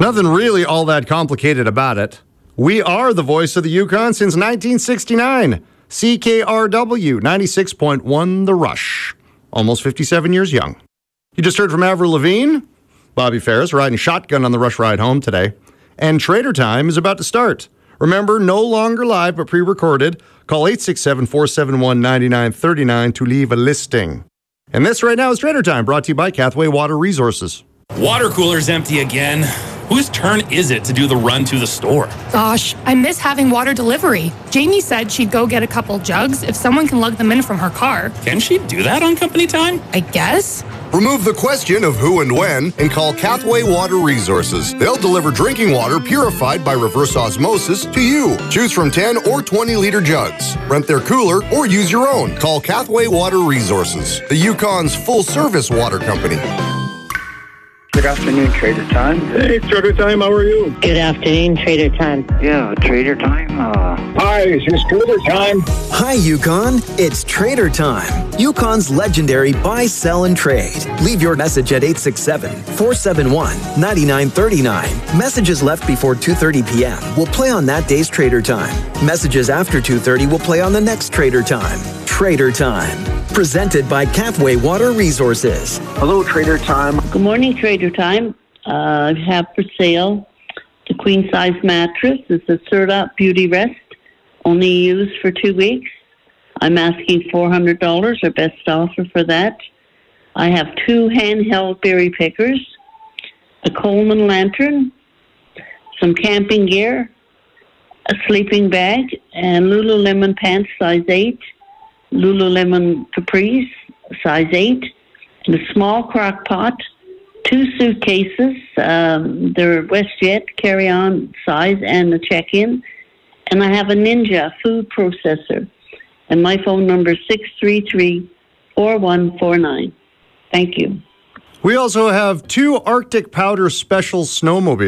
Nothing really all that complicated about it. We are the voice of the Yukon since 1969. CKRW 96.1 The Rush. Almost 57 years young. You just heard from Avril Lavigne, Bobby Ferris riding shotgun on the Rush ride home today. And Trader Time is about to start. Remember, no longer live but pre-recorded. Call 867-471-9939 to leave a listing. And this right now is Trader Time, brought to you by Cathway Water Resources. Water cooler's empty again. Whose turn is it to do the run to the store? Gosh, I miss having water delivery. Jamie said she'd go get a couple jugs if someone can lug them in from her car. Can she do that on company time? I guess. Remove the question of who and when and call Cathway Water Resources. They'll deliver drinking water purified by reverse osmosis to you. Choose from 10 or 20-liter jugs. Rent their cooler or use your own. Call Cathway Water Resources, the Yukon's full-service water company. Good afternoon, Trader Time. Hey, Trader Time, how are you? Good afternoon, Trader Time. Yeah, Trader Time. Hi, it's Trader Time. Hi, Yukon. It's Trader Time. Yukon's legendary buy, sell, and trade. Leave your message at 867-471-9939. Messages left before 2:30 p.m. will play on that day's Trader Time. Messages after 2:30 will play on the next Trader Time. Trader Time. Presented by Cathway Water Resources. Hello, Trader Time. Good morning, Trader Time. I have for sale the queen size mattress. It's a Serta Beauty Rest, only used for 2 weeks. I'm asking $400, our best offer for that. I have 2 handheld berry pickers, a Coleman lantern, some camping gear, a sleeping bag, and Lululemon pants size 8. Lululemon capris, size 8, and a small crock pot, 2 suitcases, they're WestJet carry-on size and a check-in, and I have a Ninja food processor, and my phone number is 633-4149. Thank you. We also have 2 Arctic Powder Special snowmobiles.